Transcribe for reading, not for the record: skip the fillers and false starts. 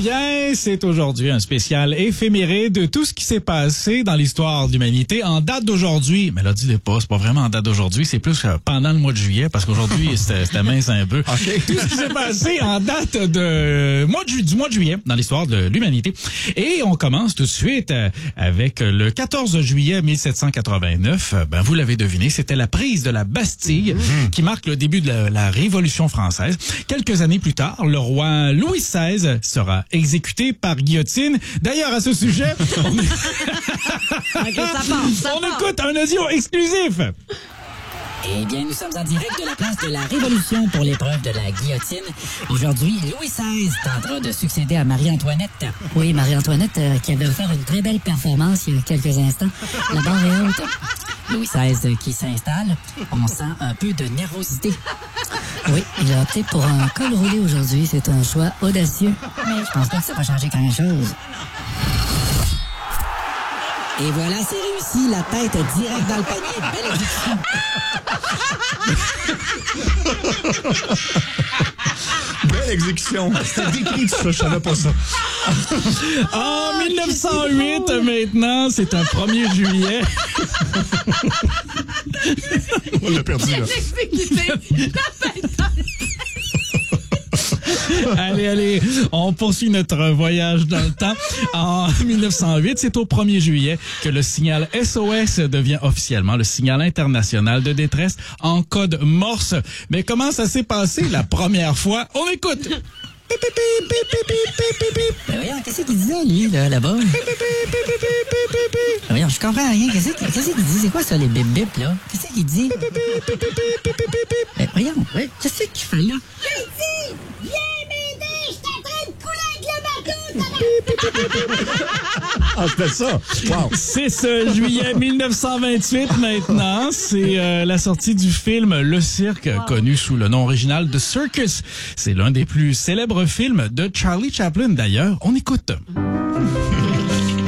bien, c'est aujourd'hui un spécial éphéméré de tout ce qui s'est passé dans l'histoire de l'humanité en date d'aujourd'hui. Mais là, dis-le pas, c'est pas vraiment en date d'aujourd'hui, c'est plus pendant le mois de juillet, parce qu'aujourd'hui, c'était mince un peu. Okay. Tout ce qui s'est passé en date du mois de juillet dans l'histoire de l'humanité. Et on commence tout de suite avec le 14 juillet 1789. Ben, vous l'avez deviné, c'était la prise de la Bastille qui marque le début de la Révolution française. Quelques années plus tard, le roi Louis XVI sera exécuté par guillotine. D'ailleurs, à ce sujet, on écoute un audio exclusif. Eh bien, nous sommes en direct de la place de la Révolution pour l'épreuve de la guillotine. Aujourd'hui, Louis XVI tentera de succéder à Marie-Antoinette. Oui, Marie-Antoinette qui avait offert une très belle performance il y a quelques instants. La barre est haute. Louis XVI qui s'installe, on sent un peu de nervosité. Oui, il a opté pour un col roulé aujourd'hui. C'est un choix audacieux. Mais je pense pas que ça va changer grand-chose. Et voilà, c'est réussi, la tête direct dans le panier. Belle exécution. Belle exécution. C'était décrit ça, je savais pas ça. En 1908, maintenant, c'est un 1er juillet. On l'a perdu, là. Allez, on poursuit notre voyage dans le temps. En 1908, c'est au 1er juillet que le signal SOS devient officiellement le signal international de détresse en code Morse. Mais comment ça s'est passé la première fois? On écoute! Ben voyons, qu'est-ce qu'il disait, lui, là-bas? Ben voyons, je comprends rien. Qu'est-ce qu'il dit? C'est quoi ça, les bip-bip, là? Qu'est-ce qu'il dit? Ben voyons, qu'est-ce qu'il fait, là? J'ai dit, viens m'aider, je suis en train de couler avec le bateau. Ah, c'était ça. Wow. 6 juillet 1928 maintenant, c'est la sortie du film Le Cirque, connu sous le nom original de Circus. C'est l'un des plus célèbres films de Charlie Chaplin d'ailleurs. On écoute.